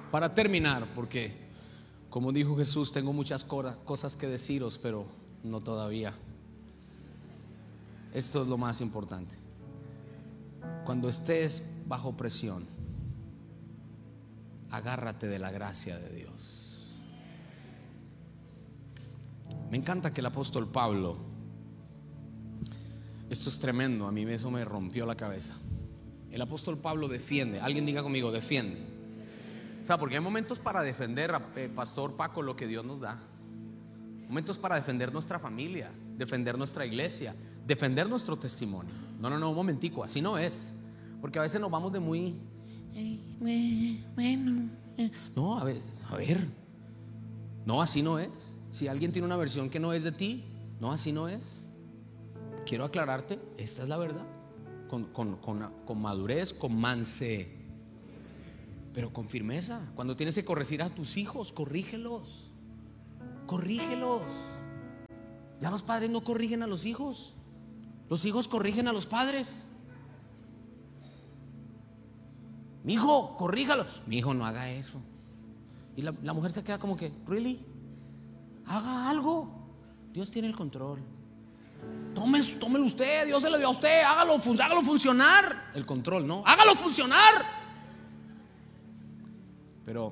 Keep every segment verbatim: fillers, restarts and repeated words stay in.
Para terminar, porque como dijo Jesús, tengo muchas cosas que deciros, pero no todavía. Esto es lo más importante. Cuando estés bajo presión, agárrate de la gracia de Dios. Me encanta que el apóstol Pablo, esto es tremendo, a mí eso me rompió la cabeza. El apóstol Pablo defiende, alguien diga conmigo, defiende. O sea, porque hay momentos para defender, eh, Pastor Paco, lo que Dios nos da. Momentos para defender nuestra familia, defender nuestra iglesia, defender nuestro testimonio. No, no, no, un momentico, así no es. Porque a veces nos vamos de muy... No, a ver, a ver. No, así no es. Si alguien tiene una versión que no es de ti, no, así no es. Quiero aclararte, esta es la verdad. Con, con, con, con madurez, con mansedumbre, pero con firmeza. Cuando tienes que corregir a tus hijos, corrígelos. Corrígelos. Ya los padres no corrigen a los hijos. Los hijos corrigen a los padres. Mi hijo, corríjalo. Mi hijo, no haga eso. Y la, la mujer se queda como que, ¿really? Haga algo. Dios tiene el control. Tome, tómelo usted, Dios se lo dio a usted. Hágalo, hágalo funcionar. El control, ¿no? Hágalo funcionar. Pero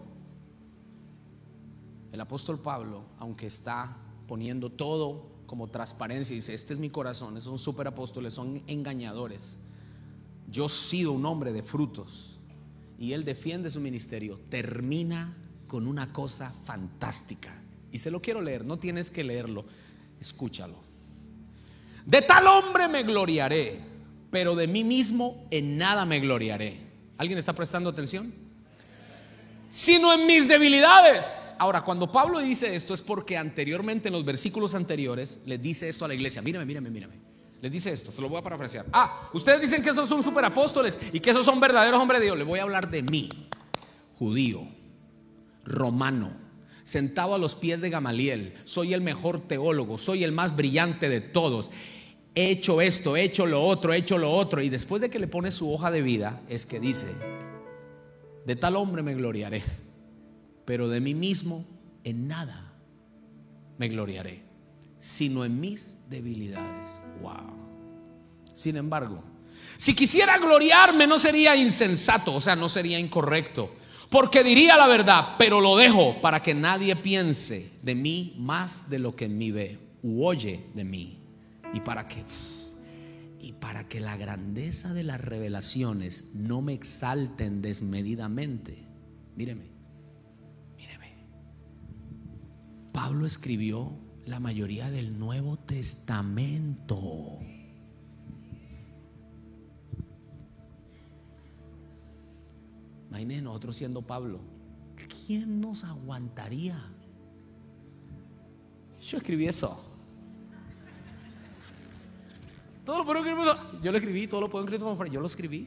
el apóstol Pablo, aunque está poniendo todo como transparencia, dice: este es mi corazón, esos son superapóstoles, son engañadores. Yo he sido un hombre de frutos. Y él defiende su ministerio. Termina con una cosa fantástica. Y se lo quiero leer, no tienes que leerlo, escúchalo. De tal hombre me gloriaré, pero de mí mismo en nada me gloriaré. ¿Alguien está prestando atención? Sino en mis debilidades. Ahora, cuando Pablo dice esto es porque anteriormente, en los versículos anteriores, les dice esto a la iglesia. Mírame, mírame, mírame. Les dice esto, se lo voy a parafrasear. Ah, ustedes dicen que esos son superapóstoles y que esos son verdaderos hombres de Dios. Les voy a hablar de mí, judío, romano, sentado a los pies de Gamaliel. Soy el mejor teólogo, soy el más brillante de todos. He hecho esto, he hecho lo otro, he hecho lo otro. Y después de que le pone su hoja de vida, es que dice: de tal hombre me gloriaré, pero de mí mismo en nada me gloriaré, sino en mis debilidades. Wow. Sin embargo, si quisiera gloriarme, no sería insensato, o sea, no sería incorrecto, porque diría la verdad, pero lo dejo para que nadie piense de mí más de lo que en mí ve u oye de mí, y para que y para que la grandeza de las revelaciones no me exalten desmedidamente. Míreme, míreme. Pablo escribió la mayoría del Nuevo Testamento. Imagínense nosotros siendo Pablo. ¿Quién nos aguantaría? Yo escribí eso. Todo lo puedo escribir, yo lo escribí, todo lo puedo escribir, yo lo escribí.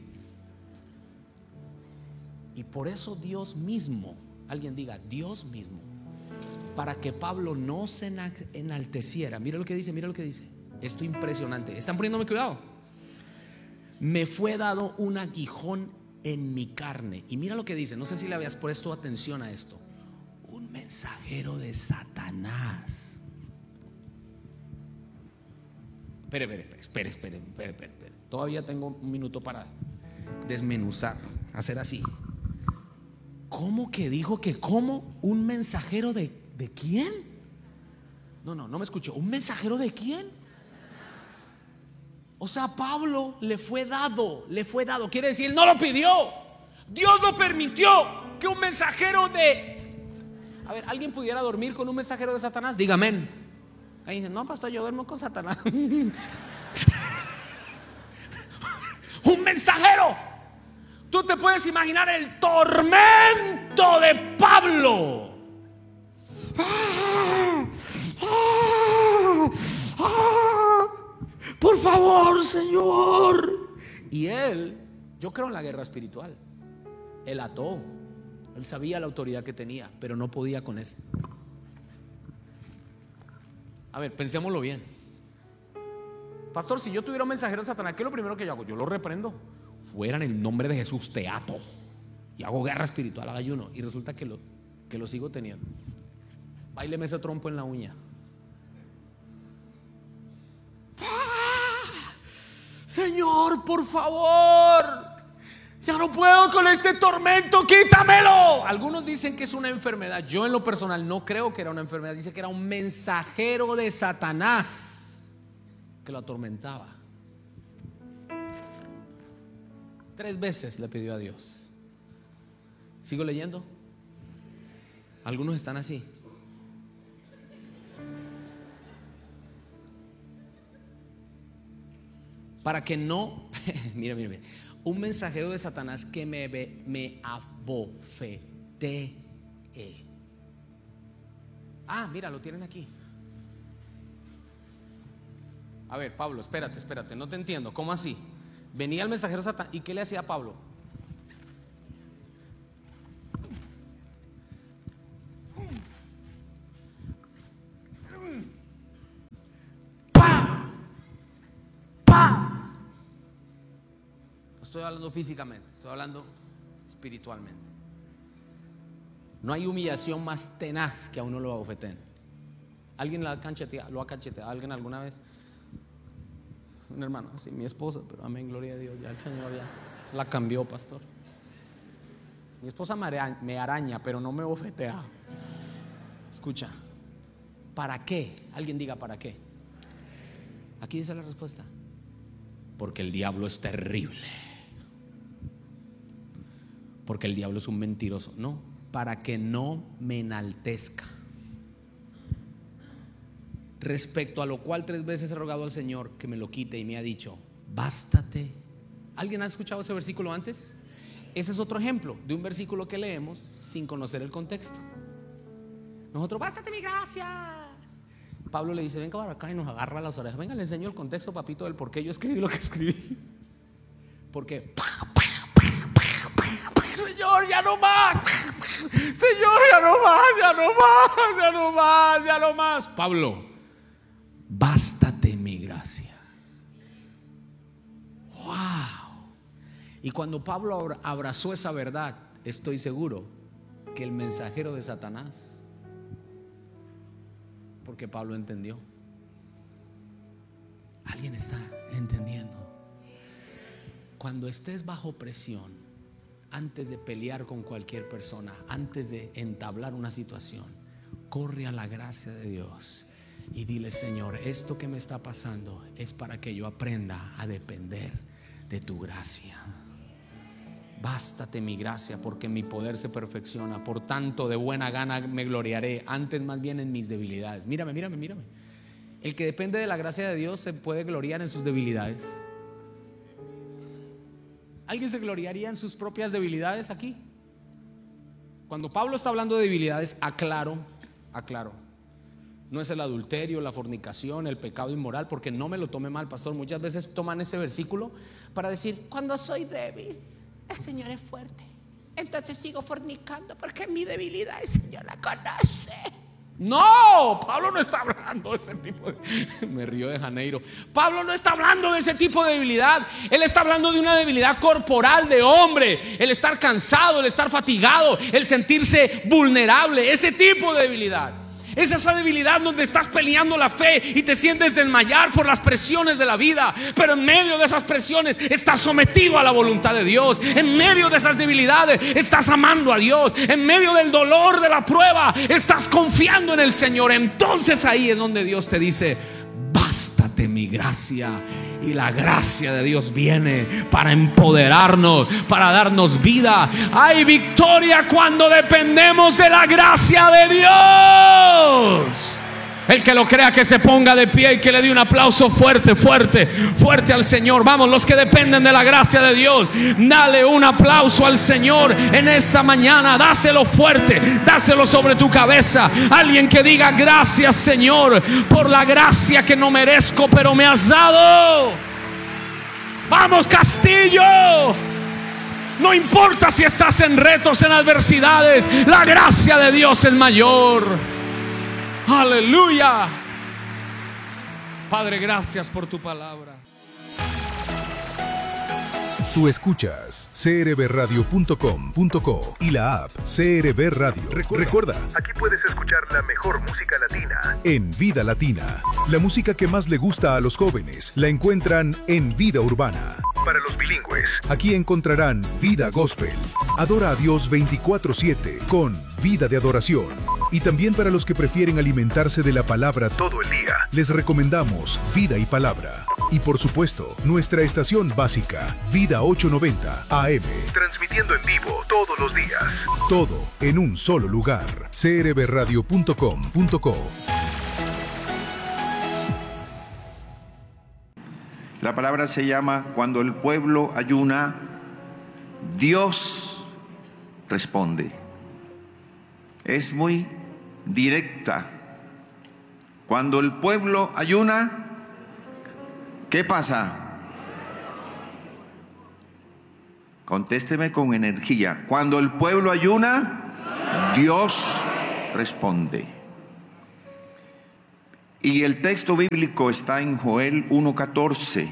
Y por eso Dios mismo, alguien diga, Dios mismo, para que Pablo no se enalteciera. Mira lo que dice, mira lo que dice. Esto impresionante. ¿Están poniéndome cuidado? Me fue dado un aguijón en mi carne. Y mira lo que dice, no sé si le habías puesto atención a esto. Un mensajero de Satanás. Espere, espere, espere, espere, espere, espere, espere. Todavía tengo un minuto para desmenuzar, hacer así. ¿Cómo que dijo que cómo? ¿Un mensajero de, de quién? No, no, no me escuchó. ¿Un mensajero de quién? O sea, Pablo le fue dado, le fue dado. Quiere decir, no lo pidió. Dios lo permitió que un mensajero de... A ver, ¿alguien pudiera dormir con un mensajero de Satanás? Dígame. Ahí dicen, no, pastor, yo duermo con Satanás. Un mensajero. Tú te puedes imaginar el tormento de Pablo. Por favor, Señor. Y él, yo creo en la guerra espiritual. Él ató. Él sabía la autoridad que tenía, pero no podía con eso. A ver, pensémoslo bien. Pastor, si yo tuviera un mensajero de Satanás, ¿qué es lo primero que yo hago? Yo lo reprendo. Fuera en el nombre de Jesús, te ato. y hago guerra espiritual, hago ayuno, y resulta que lo, que lo sigo teniendo. Báileme ese trompo en la uña. ¡Ah! Señor, por favor, ya no puedo con este tormento, quítamelo. Algunos dicen que es una enfermedad. Yo en lo personal no creo que era una enfermedad. Dice que era un mensajero de Satanás que lo atormentaba. Tres veces le pidió a Dios. ¿Sigo leyendo? Algunos están así. Para que no, mira, mira, mira, un mensajero de Satanás que me, me abofetee. Ah, mira, lo tienen aquí. A ver, Pablo, espérate, espérate, no te entiendo. ¿Cómo así? Venía el mensajero Satanás. ¿Y qué le hacía a Pablo? ¡Pah! ¡Pah! No estoy hablando físicamente, estoy hablando espiritualmente. No hay humillación más tenaz que a uno lo abofeteen. ¿Alguien lo ha cacheteado? ¿Lo ha cacheteado alguien alguna vez? Un hermano, sí, mi esposa, pero amén, gloria a Dios, ya el Señor ya la cambió, pastor. Mi esposa me araña, me araña, pero no me bofetea. Escucha, ¿para qué? Alguien diga ¿para qué? Aquí dice la respuesta: porque el diablo es terrible. Porque el diablo es un mentiroso. No, para que no me enaltezca. Respecto a lo cual tres veces he rogado al Señor que me lo quite, y me ha dicho: bástate. ¿Alguien ha escuchado ese versículo antes? Ese es otro ejemplo de un versículo que leemos sin conocer el contexto. Nosotros, bástate mi gracia. Pablo le dice: venga para acá, y nos agarra las orejas. Venga, le enseño el contexto, papito, del por qué yo escribí lo que escribí. Porque Señor, ya no más. Señor, ya no más, ya no más, ya no más, ya no más. Pablo, bástate mi gracia. Wow. Y cuando Pablo abrazó esa verdad, estoy seguro que el mensajero de Satanás, porque Pablo entendió. ¿Alguien está entendiendo? Cuando estés bajo presión, antes de pelear con cualquier persona, antes de entablar una situación, corre a la gracia de Dios y dile: Señor, esto que me está pasando es para que yo aprenda a depender de tu gracia. Bástate mi gracia, porque mi poder se perfecciona. Por tanto, de buena gana me gloriaré, antes más bien en mis debilidades. Mírame, mírame, mírame. El que depende de la gracia de Dios se puede gloriar en sus debilidades. ¿Alguien se gloriaría en sus propias debilidades aquí? Cuando Pablo está hablando de debilidades, aclaro, aclaro, no es el adulterio, la fornicación, el pecado inmoral, porque no me lo tome mal, pastor. Muchas veces toman ese versículo para decir: cuando soy débil, el Señor es fuerte, entonces sigo fornicando porque mi debilidad el Señor la conoce. No, Pablo no está hablando de ese tipo de... Me río de Janeiro. Pablo no está hablando de ese tipo de debilidad. Él está hablando de una debilidad corporal de hombre. El estar cansado, el estar fatigado, el sentirse vulnerable. Ese tipo de debilidad. Es esa debilidad donde estás peleando la fe y te sientes desmayar por las presiones de la vida, pero en medio de esas presiones estás sometido a la voluntad de Dios. En medio de esas debilidades estás amando a Dios. En medio del dolor de la prueba estás confiando en el Señor. Entonces ahí es donde Dios te dice: bástate mi gracia. Y la gracia de Dios viene para empoderarnos, para darnos vida. Hay victoria cuando dependemos de la gracia de Dios. El que lo crea, que se ponga de pie y que le dé un aplauso fuerte, fuerte, fuerte al Señor. Vamos, los que dependen de la gracia de Dios, dale un aplauso al Señor en esta mañana. Dáselo fuerte, dáselo sobre tu cabeza. Alguien que diga: gracias, Señor, por la gracia que no merezco, pero me has dado. Vamos, Castillo. No importa si estás en retos, en adversidades, la gracia de Dios es mayor. Aleluya. Padre, gracias por tu palabra. Tú escuchas c r b radio punto com punto co y la app C R B Radio. Recuerda, Recuerda, aquí puedes escuchar la mejor música latina en Vida Latina. La música que más le gusta a los jóvenes la encuentran en Vida Urbana. Para los bilingües, aquí encontrarán Vida Gospel. Adora a Dios veinticuatro siete con Vida de Adoración. Y también para los que prefieren alimentarse de la palabra todo el día, les recomendamos Vida y Palabra. Y por supuesto, nuestra estación básica, Vida ochocientos noventa A M, transmitiendo en vivo todos los días. Todo en un solo lugar. c r b radio punto com punto co. La palabra se llama: cuando el pueblo ayuna, Dios responde. Es muy directa. Cuando el pueblo ayuna, ¿qué pasa? Contésteme con energía. Cuando el pueblo ayuna, Dios responde. Y el texto bíblico está en Joel uno catorce.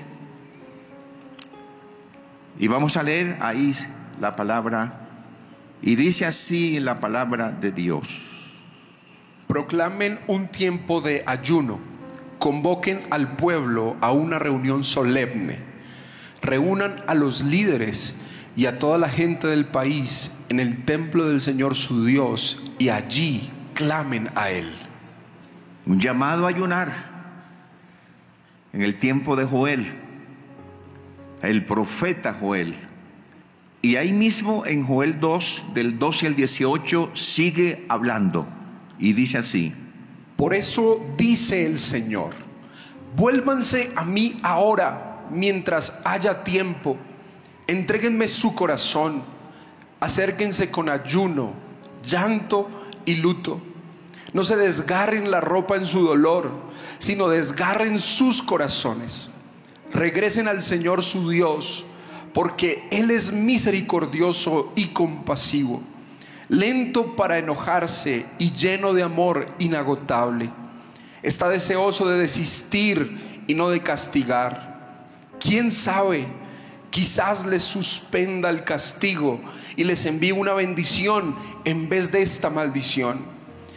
Y vamos a leer ahí la palabra. Y dice así la palabra de Dios: proclamen un tiempo de ayuno, convoquen al pueblo a una reunión solemne, reúnan a los líderes y a toda la gente del país en el templo del Señor su Dios, y allí clamen a Él. Un llamado a ayunar en el tiempo de Joel, el profeta Joel. Y ahí mismo en Joel dos, del doce al dieciocho, sigue hablando y dice así: por eso dice el Señor, vuélvanse a mí ahora mientras haya tiempo, entréguenme su corazón, acérquense con ayuno, llanto y luto. No se desgarren la ropa en su dolor, sino desgarren sus corazones. Regresen al Señor su Dios, porque Él es misericordioso y compasivo, lento para enojarse y lleno de amor inagotable. Está deseoso de desistir y no de castigar. ¿Quién sabe? Quizás les suspenda el castigo y les envíe una bendición en vez de esta maldición.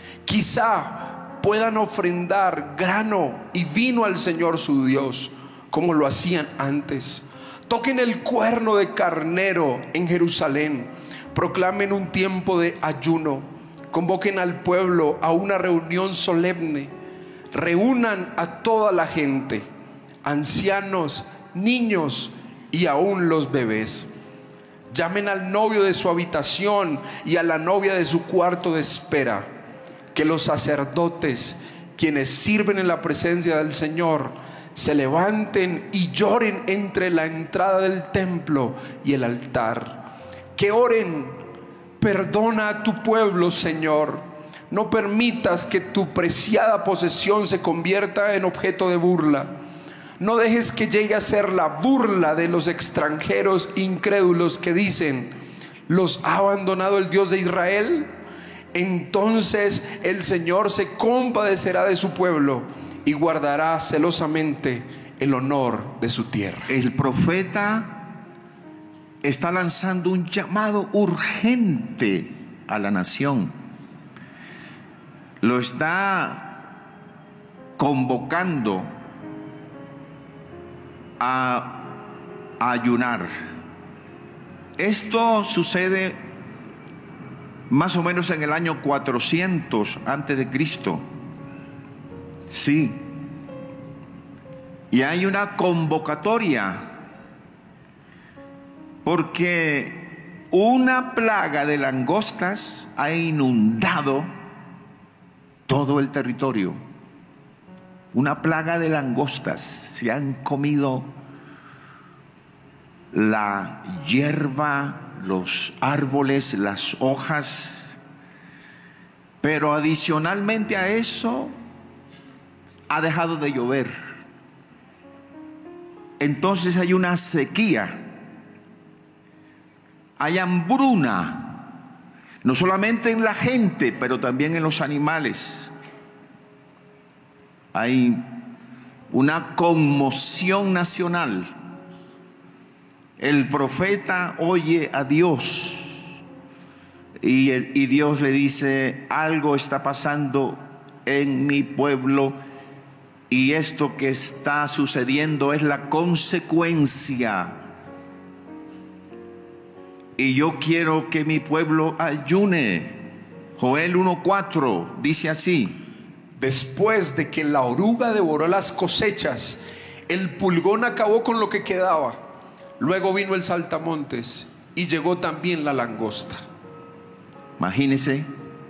Quizá puedan ofrendar grano y vino al Señor su Dios, como lo hacían antes. Toquen el cuerno de carnero en Jerusalén, proclamen un tiempo de ayuno, convoquen al pueblo a una reunión solemne, reúnan a toda la gente, ancianos, niños y aún los bebés. Llamen al novio de su habitación y a la novia de su cuarto de espera. Que los sacerdotes, quienes sirven en la presencia del Señor, se levanten y lloren entre la entrada del templo y el altar. Que oren: perdona a tu pueblo, Señor. No permitas que tu preciada posesión se convierta en objeto de burla. No dejes que llegue a ser la burla de los extranjeros incrédulos que dicen: ¿los ha abandonado el Dios de Israel? Entonces el Señor se compadecerá de su pueblo y guardará celosamente el honor de su tierra. El profeta está lanzando un llamado urgente a la nación. Lo está convocando a, a ayunar. Esto sucede más o menos en el año cuatrocientos antes de Cristo. Sí. Y hay una convocatoria, porque una plaga de langostas ha inundado todo el territorio. Una plaga de langostas. Se han comido la hierba, los árboles, las hojas. Pero adicionalmente a eso, ha dejado de llover. Entonces hay una sequía, hay hambruna, no solamente en la gente, pero también en los animales. Hay una conmoción nacional. El profeta oye a Dios y, el, y Dios le dice: algo está pasando en mi pueblo y esto que está sucediendo es la consecuencia. Y yo quiero que mi pueblo ayune. Joel uno cuatro dice así: después de que la oruga devoró las cosechas, el pulgón acabó con lo que quedaba. Luego vino el saltamontes y llegó también la langosta. Imagínense.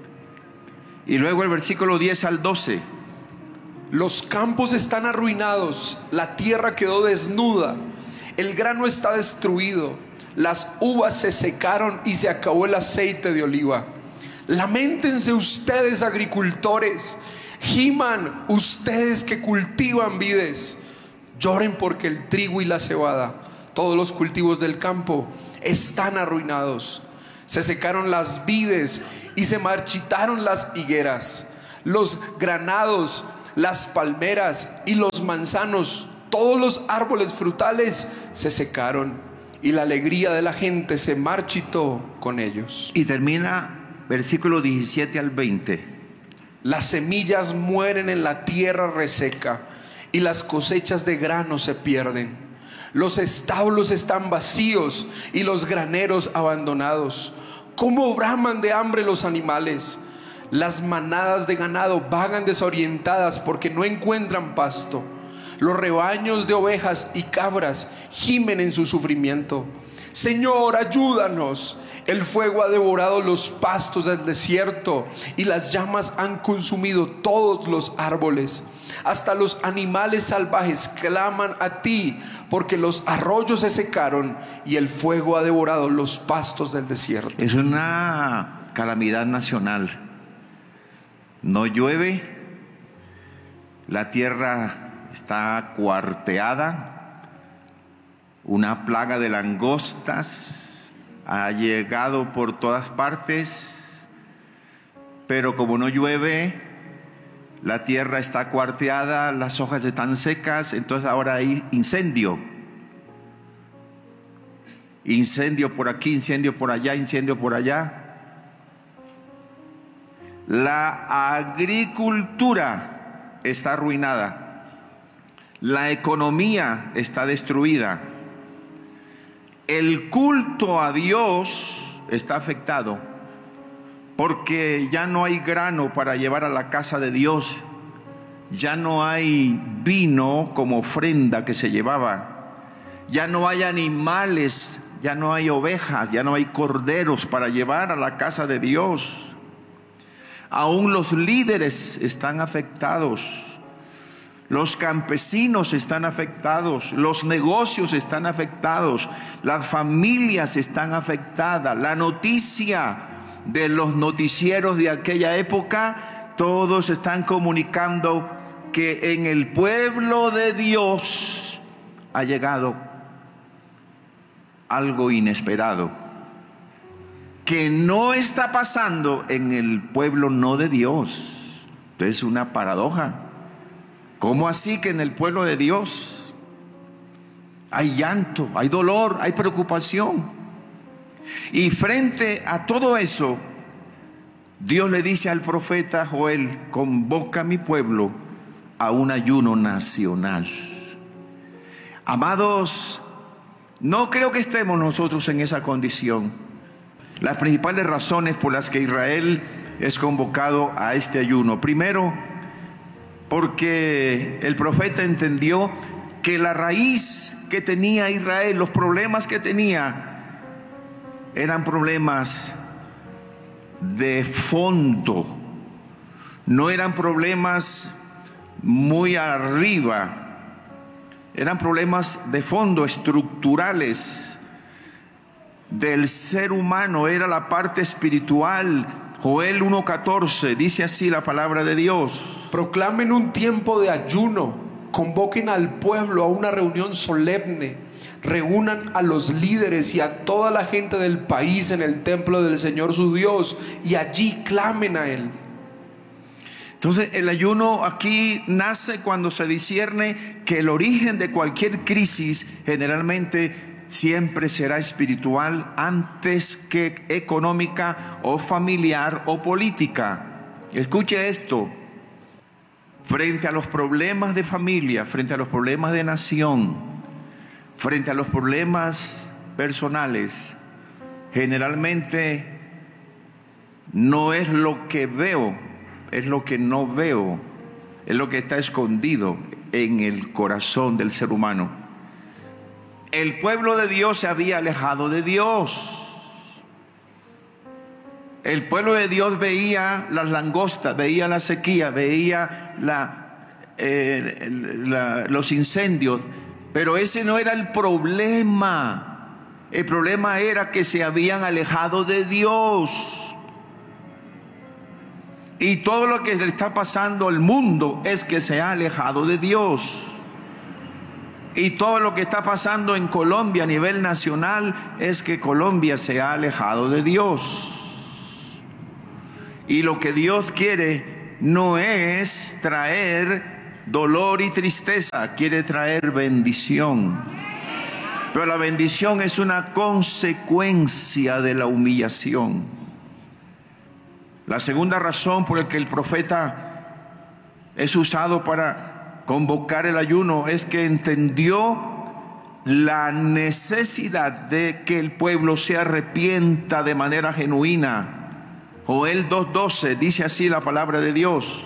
Y luego el versículo diez al doce. Los campos están arruinados, la tierra quedó desnuda, el grano está destruido, las uvas se secaron y se acabó el aceite de oliva. Lamentense ustedes, agricultores, giman ustedes que cultivan vides, lloren porque el trigo y la cebada, todos los cultivos del campo, están arruinados. Se secaron las vides y se marchitaron las higueras, los granados, las palmeras y los manzanos, todos los árboles frutales se secaron y la alegría de la gente se marchitó con ellos. Y termina versículo diecisiete al veinte. Las semillas mueren en la tierra reseca y las cosechas de grano se pierden. Los establos están vacíos y los graneros abandonados. ¿Cómo braman de hambre los animales? Las manadas de ganado vagan desorientadas porque no encuentran pasto. Los rebaños de ovejas y cabras gimen en su sufrimiento. Señor, ayúdanos. El fuego ha devorado los pastos del desierto y las llamas han consumido todos los árboles. Hasta los animales salvajes claman a ti, porque los arroyos se secaron y el fuego ha devorado los pastos del desierto. Es una calamidad nacional. No llueve, la tierra está cuarteada, una plaga de langostas ha llegado por todas partes, pero como no llueve, la tierra está cuarteada, las hojas están secas, entonces ahora hay incendio. Incendio por aquí, incendio por allá, incendio por allá. La agricultura está arruinada, la economía está destruida, el culto a Dios está afectado, porque ya no hay grano para llevar a la casa de Dios, ya no hay vino como ofrenda que se llevaba, ya no hay animales, ya no hay ovejas, ya no hay corderos para llevar a la casa de Dios. Aún los líderes están afectados, los campesinos están afectados, los negocios están afectados, las familias están afectadas. La noticia de los noticieros de aquella época, todos están comunicando que en el pueblo de Dios ha llegado algo inesperado, que no está pasando en el pueblo no de Dios. Entonces es una paradoja. ¿Cómo así que en el pueblo de Dios hay llanto, hay dolor, hay preocupación? Y frente a todo eso, Dios le dice al profeta Joel: convoca a mi pueblo a un ayuno nacional. Amados, no creo que estemos nosotros en esa condición. Las principales razones por las que Israel es convocado a este ayuno: primero, porque el profeta entendió que la raíz que tenía Israel, los problemas que tenía, eran problemas de fondo, no eran problemas muy arriba, eran problemas de fondo, estructurales del ser humano, era la parte espiritual. Joel uno catorce dice así la palabra de Dios: proclamen un tiempo de ayuno, convoquen al pueblo a una reunión solemne, reúnan a los líderes y a toda la gente del país en el templo del Señor su Dios, y allí clamen a Él. Entonces el ayuno aquí nace cuando se discierne que el origen de cualquier crisis generalmente siempre será espiritual antes que económica o familiar o política. Escuche esto: frente a los problemas de familia, frente a los problemas de nación, frente a los problemas personales, generalmente no es lo que veo, es lo que no veo, es lo que está escondido en el corazón del ser humano. El pueblo de Dios se había alejado de Dios. El pueblo de Dios veía las langostas, veía la sequía, veía la, eh, la, los incendios, pero ese no era el problema. El problema era que se habían alejado de Dios. Y todo lo que le está pasando al mundo es que se ha alejado de Dios. Y todo lo que está pasando en Colombia a nivel nacional es que Colombia se ha alejado de Dios. Y lo que Dios quiere no es traer dolor y tristeza, quiere traer bendición. Pero la bendición es una consecuencia de la humillación. La segunda razón por la que el profeta es usado para convocar el ayuno es que entendió la necesidad de que el pueblo se arrepienta de manera genuina. Joel dos doce dice así la palabra de Dios: